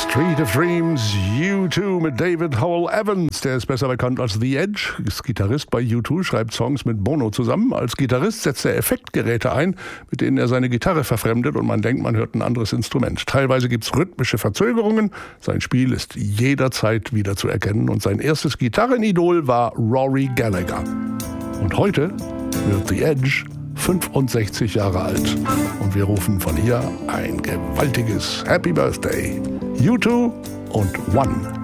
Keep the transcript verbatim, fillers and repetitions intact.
Street of Dreams, U zwei mit David Howell Evans. Der ist besser bekannt als The Edge, ist Gitarrist bei U zwei, schreibt Songs mit Bono zusammen. Als Gitarrist setzt er Effektgeräte ein, mit denen er seine Gitarre verfremdet und man denkt, man hört ein anderes Instrument. Teilweise gibt es rhythmische Verzögerungen. Sein Spiel ist jederzeit wieder zu erkennen und sein erstes Gitarrenidol war Rory Gallagher. Und heute wird The Edge fünfundsechzig Jahre alt. Und wir rufen von hier ein gewaltiges Happy Birthday. U zwei und One.